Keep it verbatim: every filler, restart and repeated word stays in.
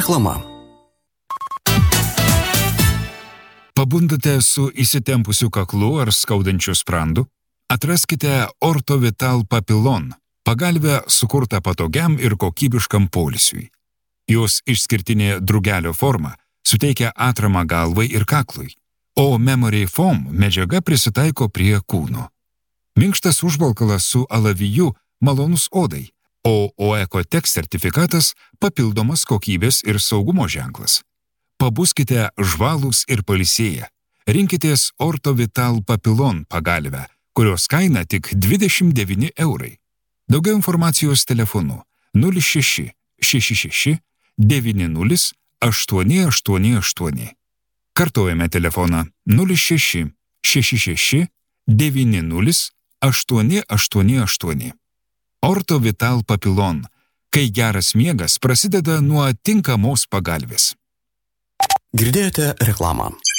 Reklama. Pabundate su įsitempusiu kaklu ar skaudančiu sprandu? Atraskite Ortovital Papillon, pagalvę sukurtą patogiam ir kokybiškam poilsiui. Jos išskirtinė drugelio forma suteikia atramą galvai ir kaklui, o Memory Foam medžiaga prisitaiko prie kūno. Minkštas užvalkalas su alaviju malonus odai, o OECOTEX sertifikatas papildomas kokybės ir saugumo ženklas. Pabuskite žvalūs ir pailsėję. Rinkitės Ortovital Papillon pagalvę, kurios kaina tik dvidešimt devyni eurai. Daugiau informacijos telefonu nulis šeši šeši šeši devyni nulis aštuoni aštuoni aštuoni. Kartojame telefoną nulis šeši šeši šeši devyni nulis aštuoni aštuoni aštuoni. Ortovital Papillon, kai geras miegas prasideda nuo tinkamos pagalvės. Girdėjote reklamą.